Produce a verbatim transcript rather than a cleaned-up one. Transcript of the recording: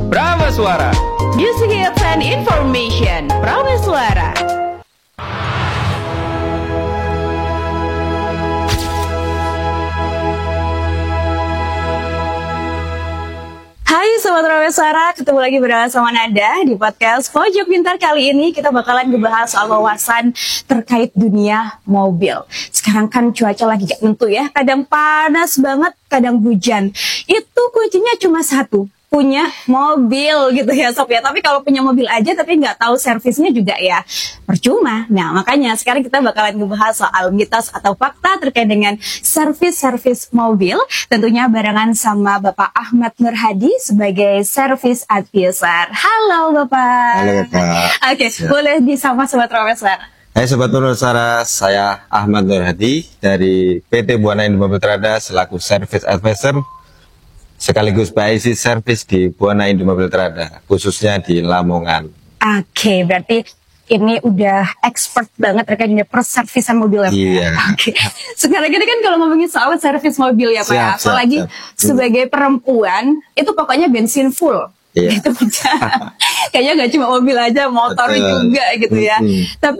Prameswara. Music hits and information. Prameswara. Hai Sobat Prameswara, ketemu lagi bersama Nada di podcast Pojok Pintar. Kali ini kita bakalan ngebahas soal wawasan terkait dunia mobil. Sekarang kan cuaca lagi gak tentu ya, kadang panas banget, kadang hujan. Itu kuncinya cuma satu, punya mobil gitu ya Sob ya. Tapi kalau punya mobil aja tapi nggak tahu servisnya juga ya percuma. Nah makanya sekarang kita bakalan ngebahas soal mitos atau fakta terkait dengan servis-servis mobil. Tentunya barengan sama Bapak Ahmad Nur Hadi sebagai service advisor. Halo Bapak. Halo Bapak. Oke, okay, boleh disapa Sobat Prameswara. Hai Sobat Prameswara, saya Ahmad Nur Hadi dari P T Buana Indo Mobil Trada selaku service advisor sekaligus P I C service di Buana Indo Mobil Trada, khususnya di Lamongan. Oke, okay, berarti ini udah expert banget terkait dengan perservisan mobil ya Pak? Iya. Oke, okay. Sekarang ini kan kalau ngomongin soal servis mobil ya Pak, siap, apalagi siap, siap. sebagai perempuan, itu pokoknya bensin full. Iya. Itu kayaknya nggak cuma mobil aja, motor Betul. juga gitu ya. Hmm. Tapi